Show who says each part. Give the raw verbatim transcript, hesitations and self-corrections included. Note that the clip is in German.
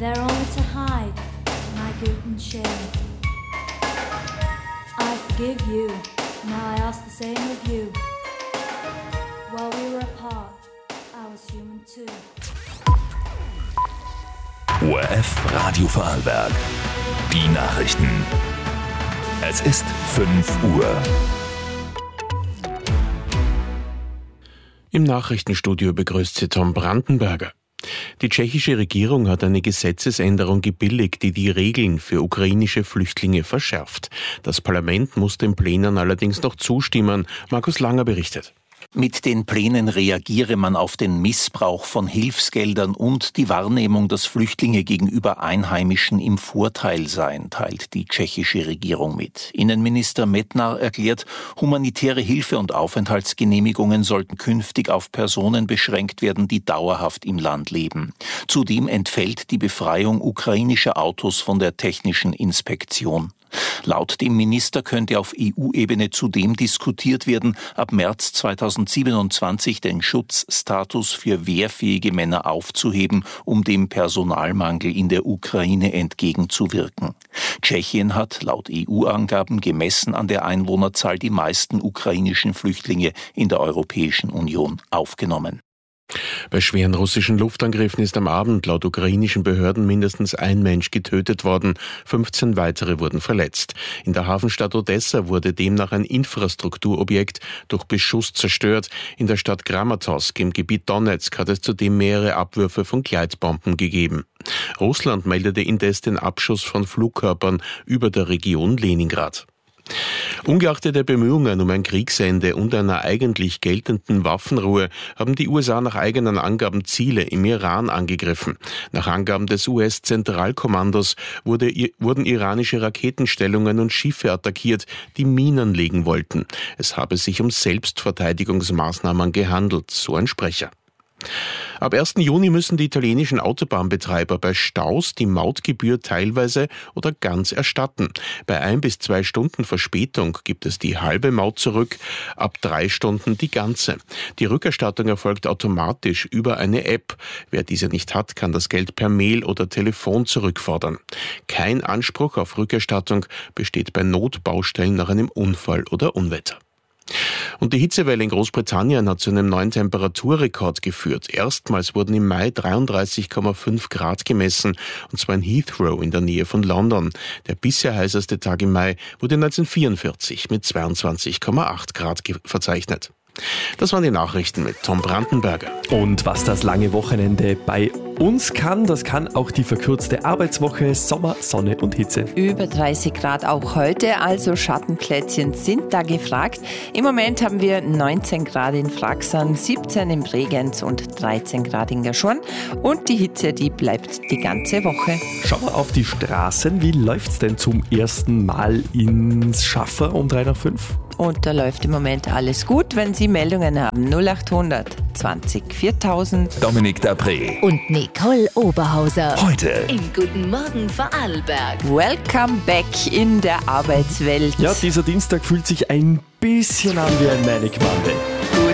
Speaker 1: there only to hide my guilt and shame. I forgive you, now I ask the same of you. While we were apart, I was human too.
Speaker 2: O R F Radio Vorarlberg. Die Nachrichten. Es ist fünf Uhr.
Speaker 3: Im Nachrichtenstudio begrüßt Sie Tom Brandenberger. Die tschechische Regierung hat eine Gesetzesänderung gebilligt, die die Regeln für ukrainische Flüchtlinge verschärft. Das Parlament muss den Plänen allerdings noch zustimmen. Markus Langer berichtet.
Speaker 4: Mit den Plänen reagiere man auf den Missbrauch von Hilfsgeldern und die Wahrnehmung, dass Flüchtlinge gegenüber Einheimischen im Vorteil seien, teilt die tschechische Regierung mit. Innenminister Metnar erklärt, humanitäre Hilfe und Aufenthaltsgenehmigungen sollten künftig auf Personen beschränkt werden, die dauerhaft im Land leben. Zudem entfällt die Befreiung ukrainischer Autos von der technischen Inspektion. Laut dem Minister könnte auf E U-Ebene zudem diskutiert werden, ab März zweitausendsiebenundzwanzig den Schutzstatus für wehrfähige Männer aufzuheben, um dem Personalmangel in der Ukraine entgegenzuwirken. Tschechien hat laut E U-Angaben gemessen an der Einwohnerzahl die meisten ukrainischen Flüchtlinge in der Europäischen Union aufgenommen.
Speaker 3: Bei schweren russischen Luftangriffen ist am Abend laut ukrainischen Behörden mindestens ein Mensch getötet worden, fünfzehn weitere wurden verletzt. In der Hafenstadt Odessa wurde demnach ein Infrastrukturobjekt durch Beschuss zerstört. In der Stadt Kramatorsk im Gebiet Donetsk hat es zudem mehrere Abwürfe von Gleitbomben gegeben. Russland meldete indes den Abschuss von Flugkörpern über der Region Leningrad. Ungeachtet der Bemühungen um ein Kriegsende und einer eigentlich geltenden Waffenruhe haben die U S A nach eigenen Angaben Ziele im Iran angegriffen. Nach Angaben des U S-Zentralkommandos wurde, wurden iranische Raketenstellungen und Schiffe attackiert, die Minen legen wollten. Es habe sich um Selbstverteidigungsmaßnahmen gehandelt, so ein Sprecher. Ab ersten Juni müssen die italienischen Autobahnbetreiber bei Staus die Mautgebühr teilweise oder ganz erstatten. Bei ein bis zwei Stunden Verspätung gibt es die halbe Maut zurück, ab drei Stunden die ganze. Die Rückerstattung erfolgt automatisch über eine App. Wer diese nicht hat, kann das Geld per Mail oder Telefon zurückfordern. Kein Anspruch auf Rückerstattung besteht bei Notbaustellen nach einem Unfall oder Unwetter. Und die Hitzewelle in Großbritannien hat zu einem neuen Temperaturrekord geführt. Erstmals wurden im Mai dreiunddreißig Komma fünf Grad gemessen, und zwar in Heathrow in der Nähe von London. Der bisher heißeste Tag im Mai wurde neunzehnhundertvierundvierzig mit zweiundzwanzig Komma acht Grad ge- verzeichnet. Das waren die Nachrichten mit Tom Brandenberger.
Speaker 5: Und was das lange Wochenende bei uns kann, das kann auch die verkürzte Arbeitswoche, Sommer, Sonne und Hitze.
Speaker 6: Über dreißig Grad auch heute, also Schattenplätzchen sind da gefragt. Im Moment haben wir neunzehn Grad in Fraxern, siebzehn in Bregenz und dreizehn Grad in Gaschorn. Und die Hitze, die bleibt die ganze Woche.
Speaker 5: Schauen wir auf die Straßen. Wie läuft's denn zum ersten Mal ins Schaffer um drei nach fünf?
Speaker 6: Und da läuft im Moment alles gut. Wenn Sie Meldungen haben, null achthundert zwanzig viertausend.
Speaker 2: Dominik Dapré.
Speaker 7: Und Nicole Oberhauser.
Speaker 2: Heute
Speaker 7: Im Guten Morgen Vorarlberg.
Speaker 6: Welcome back in der Arbeitswelt.
Speaker 5: Ja, dieser Dienstag fühlt sich ein bisschen an wie ein Manic Monday.